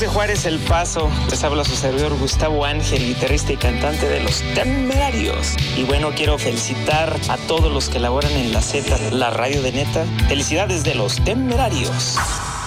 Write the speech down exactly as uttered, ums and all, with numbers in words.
Desde Juárez, El Paso, les habla su servidor Gustavo Ángel, guitarrista y cantante de Los Temerarios. Y bueno, quiero felicitar a todos los que laboran en la Z, la radio de neta. Felicidades de Los Temerarios.